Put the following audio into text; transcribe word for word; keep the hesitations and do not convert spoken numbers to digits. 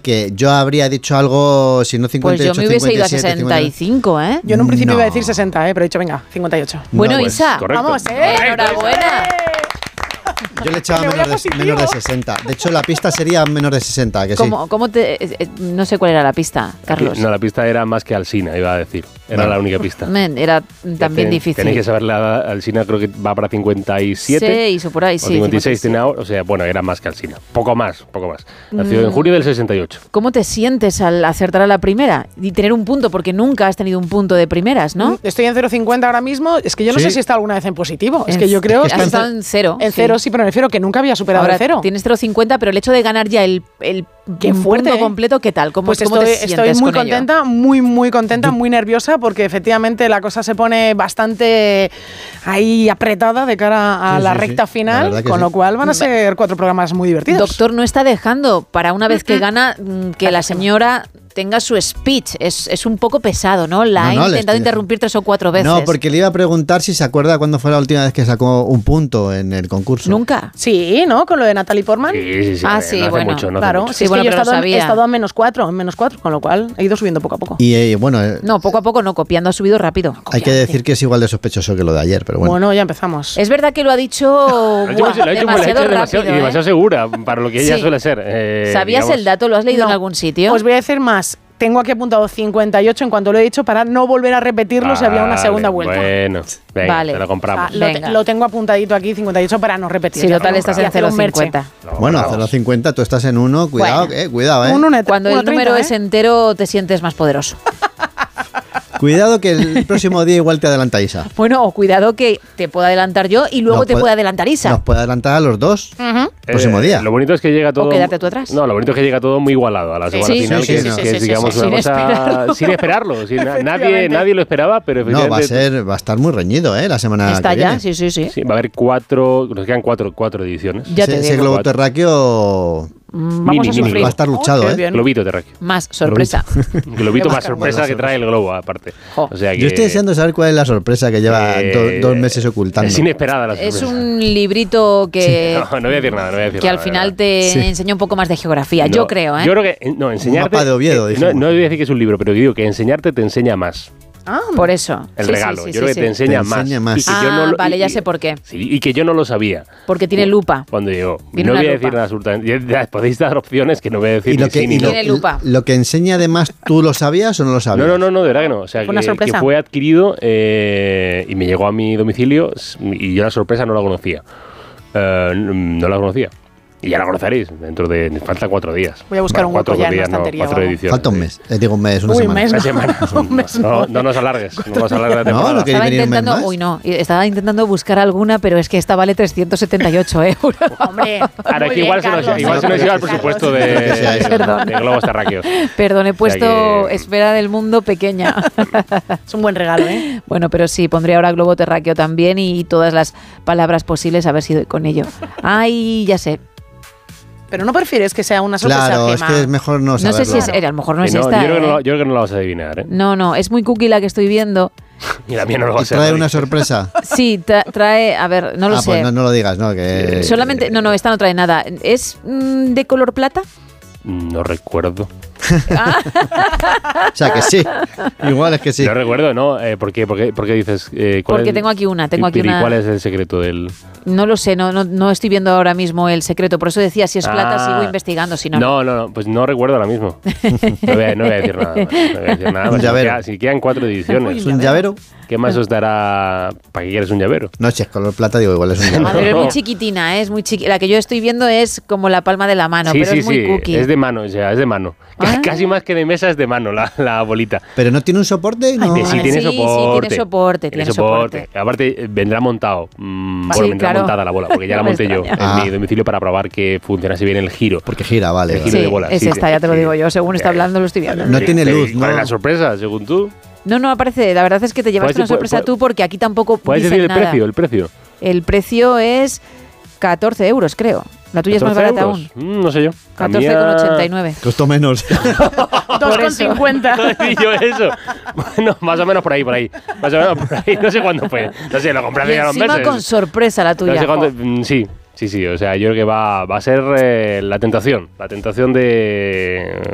porque yo habría dicho algo, si no cincuenta y ocho, pues yo me hubiese ido a cincuenta y siete, sesenta y cinco, ¿eh? Yo en un principio No. iba a decir sesenta, ¿eh? Pero he dicho, venga, cincuenta y ocho. Bueno, No, pues, Isa, correcto. Vamos, ¿eh? enhorabuena. Yo le echaba Me voy menos a de, positivo. menos de sesenta. De hecho, la pista sería menos de sesenta, que sí. ¿Cómo, cómo te, eh, eh, no sé cuál era la pista, Carlos. No, la pista era más que Alsina, iba a decir. Era Bueno. la única pista. Men, era también Ten- difícil. Tenéis que saber, la Alsina creo que va para cincuenta y siete. Seis o por ahí, o sí. cincuenta y seis cincuenta y siete. tiene ahora. O sea, bueno, era más que Alsina. Poco más, poco más. Nació en junio del sesenta y ocho. ¿Cómo te sientes al acertar a la primera y tener un punto? Porque nunca has tenido un punto de primeras, ¿no? Estoy en cero coma cincuenta ahora mismo. Es que yo no Sí. sé si está alguna vez en positivo. Es En- que yo creo es que has está estado en cero. en sí. cero, sí, pero me refiero que nunca había superado Ahora el cero. tienes cero coma cincuenta, pero el hecho de ganar ya el, el Qué fuerte, punto ¿eh? completo, ¿qué tal? ¿Cómo, Pues cómo estoy, te sientes estoy muy con ello? contenta, muy, muy contenta, muy nerviosa, porque efectivamente la cosa se pone bastante ahí apretada de cara a Sí, la sí, sí. recta La final, verdad que con sí. lo cual van a ser cuatro programas muy divertidos. Doctor no está dejando para una vez que gana mm, que la señora tenga su speech. Es, es un poco pesado, ¿no? La No, ha no, le intentado estoy interrumpir tres o cuatro veces. No, porque le iba a preguntar si se acuerda cuándo fue la última vez que sacó un punto en el concurso. Nunca. Sí, ¿no? Con lo de Natalie Portman. Sí, sí, sí. Ah, no sí, hace bueno, mucho, no hace Claro, mucho. sí, Sí, es bueno, que yo he pero lo estado, en- he sabía. estado a menos cuatro, en menos cuatro, con lo cual he ido subiendo poco a poco. Y eh, bueno, eh, No, poco a poco no, copiando ha subido rápido. hay que decir que es igual de sospechoso que lo de ayer, pero bueno. Bueno, ya empezamos. Es verdad que lo ha dicho, Lo ha hecho, buah, lo ha hecho- lo ha hecho demasiado demasiado, rápido, y ¿eh? demasiado segura para lo que ella Sí. suele ser. eh, ¿Sabías digamos. el dato? ¿Lo has leído No. en algún sitio? Os voy a decir más. Tengo aquí apuntado cincuenta y ocho en cuanto lo he dicho para no volver a repetirlo si había una Vale, segunda vuelta. Bueno, venga, Vale. te lo compramos. Ah, lo, te- Venga. lo tengo apuntadito aquí, cincuenta y ocho, para no repetir. Si total estás en Y hacer cero un coma merche. cincuenta. Lo Bueno, compramos. cero coma cincuenta, tú estás en uno, cuidado, Bueno. eh, cuidado, eh. Un uno- Cuando el uno treinta, número ¿eh? es entero te sientes más poderoso. Cuidado que el próximo día igual te adelanta Isa. Bueno, o cuidado que te puedo adelantar yo y luego Nos te puede- puede adelantar Isa. Nos puede adelantar a los dos. Ujú. Próximo día. Lo bonito es que llega todo. quedarte tú atrás. No, lo bonito es que llega todo muy igualado a la Sí. semana Sí, final, sí, que, sí, es, sí, que sí, es, sí, digamos, sí, una sin cosa esperarlo. sin esperarlo. sin- nadie, Efectivamente. nadie lo esperaba, pero No, va a efectivamente. ser, va a estar muy reñido, eh, la semana Está que ya, viene. sí, sí, sí. Sí, va a haber cuatro. Nos quedan cuatro, cuatro ediciones. Ya ese, te ese digo. globo terráqueo Mm, Vamos Mini, a mini. sufrir. va a estar luchado, Oh, qué eh. bien. Globito terráqueo. Más sorpresa. Globito Qué más más sorpresa que trae el globo, aparte. Jo. O sea que, Yo estoy deseando saber cuál es la sorpresa que lleva eh, do- dos meses ocultando. Es inesperada la Es sorpresa. un librito que, No, no voy a decir nada, no voy a decir que nada, al final de te Sí. enseña un poco más de geografía. verdad. Yo No, creo, ¿eh? Yo creo que. eh, No, enseñarte. mapa de Oviedo, eh, no, dijimos. no voy a decir que es un libro, pero digo que enseñarte te enseña más. Ah, Por eso. El Sí, regalo. sí, sí, yo creo sí, que te sí. enseña, Te enseña más. más. Y que Ah, yo no lo- vale, y- ya y- sé por qué. Sí, y que yo no lo sabía. Porque tiene lupa. Cuando llegó. Viene No una voy a lupa. decir nada absolutamente. Ya, ya podéis dar opciones que no voy a decir Y lo ni que, sí ni y no. lo, Tiene lupa. lo que enseña además, ¿tú lo sabías o no lo sabías? No, no, no, no, de verdad que no. O sea, Fue una que, sorpresa. que fue adquirido eh, y me llegó a mi domicilio s- y yo la sorpresa no la conocía. Eh, n- no la conocía. Y ya la conoceréis dentro de... Faltan cuatro días. Voy a buscar un cuatro hueco ya en la días, no, estantería o cuatro algo. ediciones. Falta un sí. mes. Eh, digo un mes, una Uy, un semana. mes, Una no. semana. Un mes no, no. no nos alargues. No nos alargues la No, temporada. lo que- Estaba venir un mes intentando, más? uy no, estaba intentando buscar alguna, pero es que esta vale trescientos setenta y ocho euros. Hombre, Ahora, muy que bien, igual se nos, Carlos. igual se nos iba el presupuesto de, Que sea eso. de, de globos terráqueos. Perdón, he puesto que- esfera del mundo pequeña. Es un buen regalo, ¿eh? Bueno, pero sí, pondré ahora globo terráqueo también y todas las palabras posibles a ver si doy con ello. Ay, ya sé. Pero no prefieres que sea una sorpresa, Claro, es Gemma? que es mejor no No saberlo. sé si es, eh, a lo mejor no Que es no, esta. yo, creo que no, ¿eh? la- yo creo que no la vas a adivinar. ¿eh? No, no, es muy cookie la que estoy viendo. Y la mía no lo va Y a ser. trae ¿no? una sorpresa. Sí, tra- trae, a ver, no lo ah, sé. pues no, no lo digas, no, que... Solamente, no, no, esta no trae nada. ¿Es mm, de color plata? No recuerdo. O sea, que sí. Igual es que sí. No recuerdo, ¿no? Eh, ¿por, qué, por, qué, por qué dices? Eh, cuál Porque es- tengo aquí una, tengo y- aquí pero ¿y una- cuál es el secreto del...? No lo sé, no, no, no estoy viendo ahora mismo el secreto. Por eso decía, si es plata, Ah. sigo investigando. Si no, no, no, no, pues no recuerdo ahora mismo. No voy a, no voy a decir nada más. No voy a decir nada Un más. Si llavero. queda- Si quedan cuatro ediciones, ¿Es un llavero? ¿qué más os dará? ¿Para qué quieres un llavero? No, si es color plata, digo, igual es un Ah, llavero. pero es muy No. chiquitina, ¿eh? es muy chiqui. La que yo estoy viendo es como la palma de la mano, sí, pero sí, es muy sí, cookie. es de mano, o sea, es de mano. Ah. Casi más que de mesa es de mano la, la bolita. Pero no tiene un soporte, no. Que sí, Ah, tiene sí, sí, soporte. tiene soporte, tiene soporte. Aparte, eh, vendrá montado. Mm, Sí, bueno, vendrá claro. montada la bola, porque ya la No me monté yo extraña. en Ah. mi domicilio para probar que funcionase bien el giro. Porque gira, vale. El vale. giro Sí, de bola. es sí, esta, sí, ya te lo sí. digo yo. Según está Eh, hablando, lo estoy viendo. No tiene Pero, luz, ¿y ¿Cuál ¿no? es la sorpresa, según tú? No, no aparece. La verdad es que te llevaste ¿Puedes- una sorpresa pu- tú porque aquí tampoco ¿Puedes dicen decir el nada. precio? El precio. El precio es catorce euros, creo. La tuya es más ¿catorce barata euros? aún. Mm, no sé yo. La catorce con mía- ochenta y nueve. Costó menos. dos con cincuenta. No decí yo eso. Bueno, más o menos por ahí, por ahí. Más o menos por ahí. No sé cuándo fue. No sé, lo compré Y hace ya unos encima meses. con sorpresa la tuya. No sé cuándo- jo. mm, sí, sí, sí. O sea, yo creo que va, va a ser eh, la tentación. La tentación de